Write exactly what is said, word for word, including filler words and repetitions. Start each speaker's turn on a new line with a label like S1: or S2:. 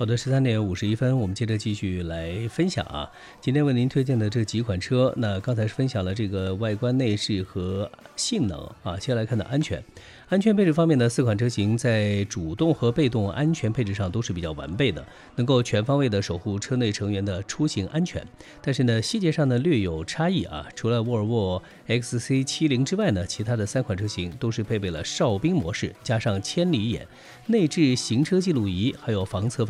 S1: 好的，十三点五十一分，我们接着继续来分享啊。今天为您推荐的这几款车，那刚才是分享了这个外观、内饰和性能啊，接下来看到安全。安全配置方面呢，四款车型在主动和被动安全配置上都是比较完备的，能够全方位的守护车内成员的出行安全。但是呢，细节上呢略有差异啊。除了沃尔沃 X C 七十 之外呢，其他的三款车型都是配备了哨兵模式，加上千里眼、内置行车记录仪，还有防侧